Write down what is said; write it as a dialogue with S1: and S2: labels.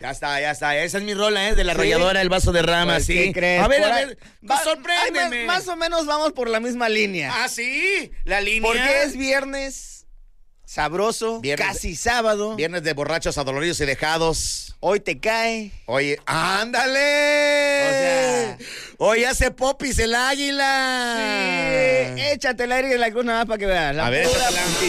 S1: Ya está. Esa es mi rola, de la arrolladora, el vaso de rama,
S2: Pues,
S1: sí.
S2: ¿qué crees?
S1: A ver,
S2: sorpréndeme. Más o menos vamos por la misma línea.
S1: Ah, sí, la línea.
S2: Porque es viernes sabroso, casi sábado.
S1: Viernes de borrachos adoloridos y dejados.
S2: Hoy te cae.
S1: Oye, ¡ándale! Hoy hace popis el águila.
S2: Sí, échate el aire de la cruz nada más para que veas.
S1: A ver, échatela.